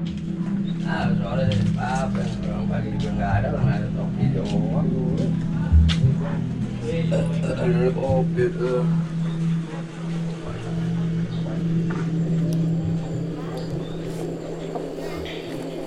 Ah, soalnya apa orang pagi juga nggak ada lah, nggak ada topi doang. Ada kopi tuh.